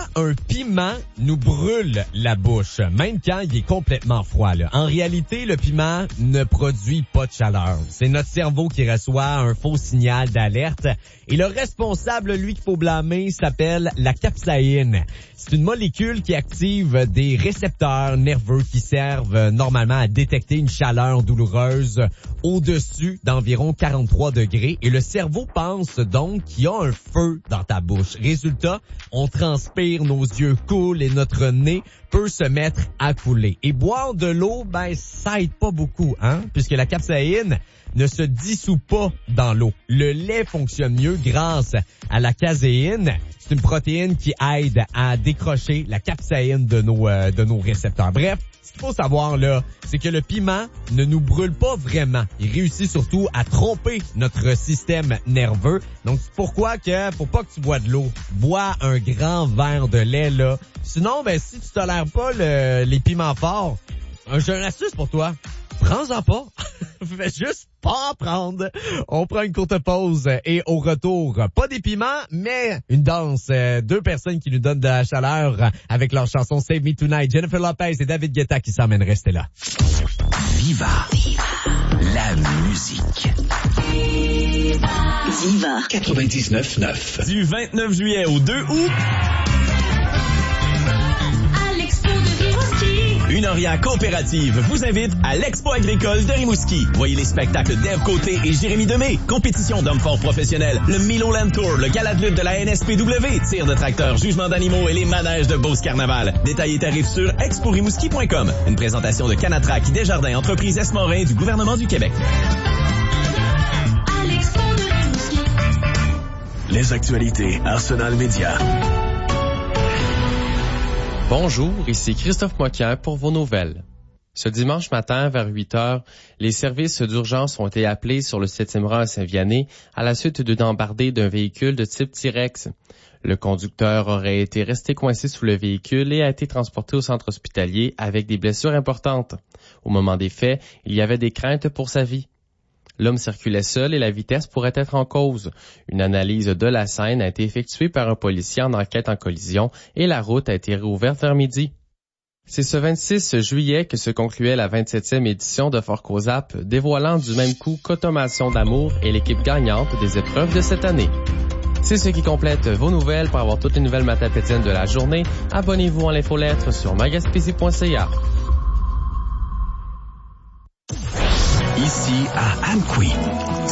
un piment nous brûle la bouche, même quand il est complètement froid, là? En réalité, le piment ne produit pas de chaleur. C'est notre cerveau qui reçoit un faux signal d'alerte. Et le responsable, lui, qu'il faut blâmer, s'appelle la capsaïne. C'est une molécule qui active des récepteurs nerveux qui servent normalement à détecter une chaleur douloureuse au-dessus d'environ 43 degrés. Et le cerveau pense donc qu'il y a un feu dans ta bouche. Résultat, on transpire, nos yeux coulent et notre nez peut se mettre à couler. Et boire de l'eau, ça aide pas beaucoup, puisque la capsaïne ne se dissout pas dans l'eau. Le lait fonctionne mieux grâce à la caséine. C'est une protéine qui aide à décrocher la capsaïne de nos récepteurs. Bref, ce qu'il faut savoir là, c'est que le piment ne nous brûle pas vraiment. Il réussit surtout à tromper notre système nerveux. Donc c'est pourquoi que faut pas que tu bois de l'eau. Bois un grand verre de lait là. Sinon, si tu tolères pas les piments forts, j'ai une astuce pour toi. Prends-en pas. Fais juste pas en prendre. On prend une courte pause et au retour, pas des piments, mais une danse. Deux personnes qui nous donnent de la chaleur avec leur chanson Save Me Tonight. Jennifer Lopez et David Guetta qui s'emmènent. Restez là. Viva. La musique. Viva 99.9. Du 29 juillet au 2 août. Une Orient coopérative vous invite à l'Expo agricole de Rimouski. Voyez les spectacles d'Ève Côté et Jérémy Demé, compétition d'hommes forts professionnels, le Milo Land Tour, le gala de lutte de la NSPW, tir de tracteurs, jugement d'animaux et les manèges de Beauce Carnaval. Détails et tarifs sur exporimouski.com. Une présentation de Canatrac, Desjardins, entreprise Esmorin du gouvernement du Québec. Les actualités Arsenal Média. Bonjour, ici Christophe Moquin pour vos nouvelles. Ce dimanche matin, vers 8 heures, les services d'urgence ont été appelés sur le 7e rang à Saint-Vianney à la suite d'une embardée d'un véhicule de type T-Rex. Le conducteur aurait été resté coincé sous le véhicule et a été transporté au centre hospitalier avec des blessures importantes. Au moment des faits, il y avait des craintes pour sa vie. L'homme circulait seul et la vitesse pourrait être en cause. Une analyse de la scène a été effectuée par un policier en enquête en collision et la route a été réouverte vers midi. C'est ce 26 juillet que se concluait la 27e édition de Fort Cozap, dévoilant du même coup qu'Automation d'amour et l'équipe gagnante des épreuves de cette année. C'est ce qui complète vos nouvelles. Pour avoir toutes les nouvelles matapétiennes de la journée, abonnez-vous en l'infolettre sur magaspési.ca. Ici à Amqui.